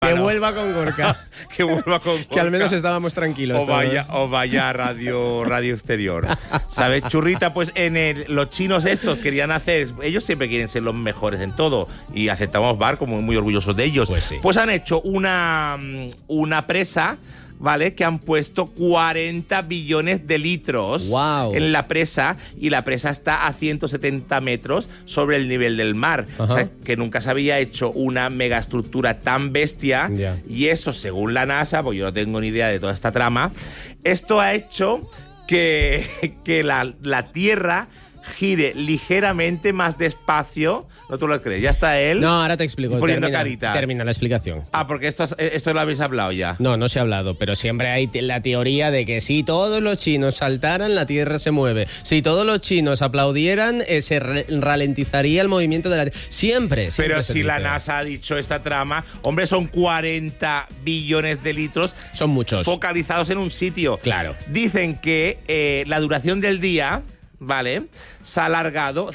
Que vuelva con Gorka. Que vuelva con Gorka. Que al menos estábamos tranquilos. O vaya a radio exterior. ¿Sabes, churrita? Pues los chinos estos querían hacer... Ellos siempre quieren ser los mejores en todo. Y aceptamos bar como muy orgullosos de ellos. Pues sí. Pues han hecho una presa... ¿Vale? Que han puesto 40 billones de litros en la presa, y la presa está a 170 metros sobre el nivel del mar. O sea, que nunca se había hecho una megaestructura tan bestia. Y eso, según la NASA, pues yo no tengo ni idea de toda esta trama, esto ha hecho que la Tierra gire ligeramente más despacio. ¿No tú lo crees? Ya está él. No, ahora te explico. Poniendo caritas. Termina la explicación. Porque esto lo habéis hablado ya. No se ha hablado, pero siempre hay la teoría de que si todos los chinos saltaran, la Tierra se mueve. Si todos los chinos aplaudieran, se ralentizaría el movimiento de la Tierra. Siempre Pero si la NASA ha dicho esta trama, hombre, son 40 billones de litros. Son muchos. Focalizados en un sitio. Claro. Dicen que la duración del día... ¿Vale? Se ha alargado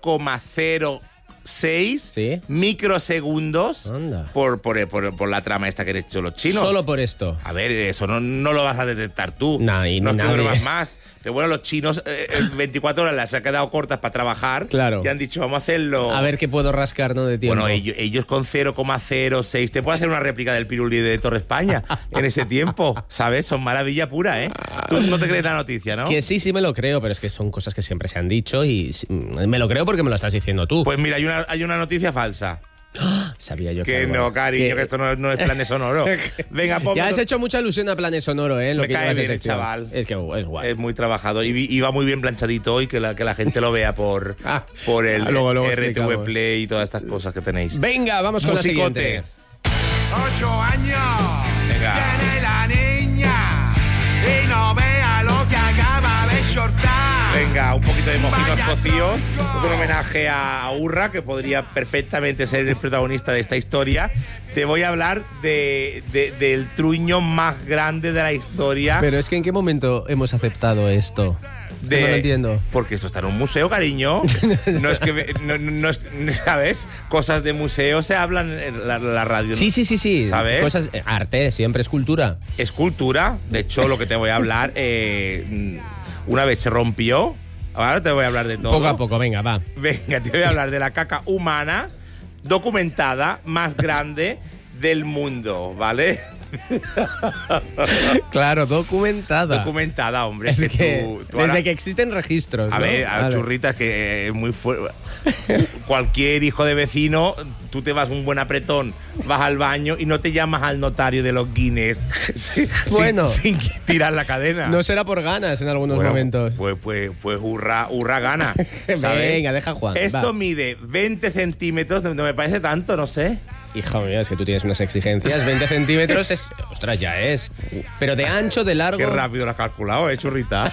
0,06 microsegundos por la trama esta que han hecho los chinos. Solo por esto. A ver, eso no lo vas a detectar tú. No es que duermas más. Pero bueno, los chinos 24 horas las han quedado cortas para trabajar. Claro. Y han dicho, vamos a hacerlo. A ver qué puedo rascar, ¿no? De tiempo. Bueno, ellos con 0,06 te pueden hacer una réplica del Pirulí de Torre España en ese tiempo, ¿sabes? Son maravilla pura, ¿eh? Tú no te crees la noticia, ¿no? Que sí me lo creo, pero es que son cosas que siempre se han dicho y me lo creo porque me lo estás diciendo tú. Pues mira, hay una noticia falsa. Sabía yo que no, cariño, que esto no es Planes Sonoro. Venga, ya has hecho mucha ilusión a Planes Sonoro, ¿eh? Me cae bien el chaval. Es que es guay. Es muy trabajador y va muy bien planchadito hoy, que la gente lo vea por el luego RTV Play y todas estas cosas que tenéis. Venga, vamos con Musicote. la siguiente. 8 años Venga. tiene la niña y no vea lo que acaba de shortar. Venga, un poquito de mojitos cocidos. Es un homenaje a Urra, que podría perfectamente ser el protagonista de esta historia. Te voy a hablar del truño más grande de la historia. Pero es que ¿en qué momento hemos aceptado esto? No lo entiendo. Porque esto está en un museo, cariño. No es que... No, ¿sabes? Cosas de museo se hablan en la radio. Sí. ¿Sabes? Cosas, arte, siempre es cultura. Es cultura. De hecho, lo que te voy a hablar... una vez se rompió. Ahora te voy a hablar de todo. Poco a poco, venga, va. Venga, te voy a hablar de la caca humana documentada más grande del mundo, ¿vale? Claro, documentada. Documentada, hombre. Es que tú desde ahora, que existen registros, a ¿no? ver, churritas, que es muy fuerte. Cualquier hijo de vecino, tú te vas un buen apretón, vas al baño y no te llamas al notario de los Guinness sin tirar la cadena. No será por ganas en algunos momentos. Pues hurra gana. Venga, deja Juan. Esto mide 20 centímetros, no me parece tanto, no sé. Hijo mío, es que tú tienes unas exigencias. 20 centímetros es... Ostras, ya es. Pero de ancho, de largo... Qué rápido lo has calculado, churrita.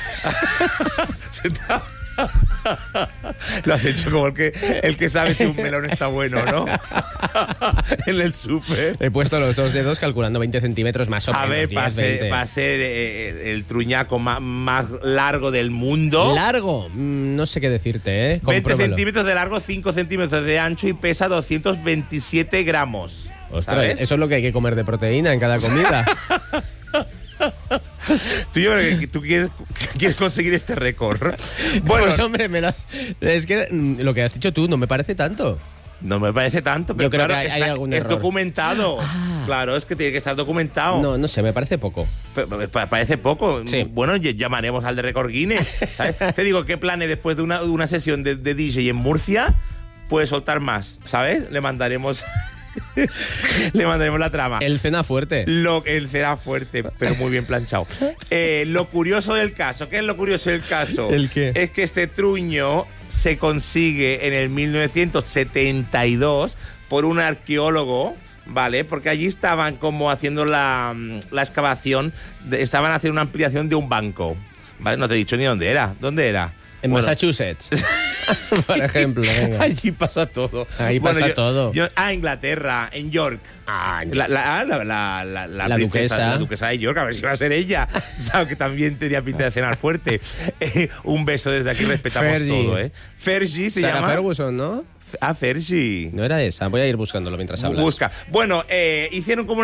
Lo has hecho como el que sabe si un melón está bueno, ¿no? En el súper. He puesto los dos dedos calculando 20 centímetros más o menos. A ver, va a ser el truñaco más largo del mundo. ¿Largo? No sé qué decirte, ¿eh? 20 centímetros de largo, 5 centímetros de ancho y pesa 227 gramos. Ostras, ¿sabes? Eso es lo que hay que comer de proteína en cada comida. Yo creo que tú quieres conseguir este récord. Bueno, pues hombre, es que lo que has dicho tú no me parece tanto. No me parece tanto, pero yo creo claro, que hay algún error. Es documentado. Claro, es que tiene que estar documentado. No sé, me parece poco. Parece poco. Sí. Bueno, llamaremos al de Record Guinness. ¿Sabes? Te digo que planes después de una sesión de DJ en Murcia, puede soltar más, ¿sabes? Le mandaremos la trama. El cena fuerte. El cena fuerte, pero muy bien planchado. Lo curioso del caso, ¿qué es lo curioso del caso? ¿El qué? Es que este truño se consigue en el 1972 por un arqueólogo, ¿vale? Porque allí estaban como haciendo la excavación, estaban haciendo una ampliación de un banco, ¿vale? No te he dicho ni dónde era. ¿Dónde era? En Massachusetts, por ejemplo. Venga. Allí pasa todo. Ahí pasa todo. Inglaterra, en York. La princesa, duquesa. La duquesa de York, a ver si va a ser ella. Sabes que también tenía pinta de cenar fuerte. Un beso desde aquí, respetamos Fergie. todo, ¿eh? Fergie se Sarah llama. Ferguson, ¿no? Fergie. No era esa. Voy a ir buscándolo mientras hablas. Busca. Bueno, hicieron como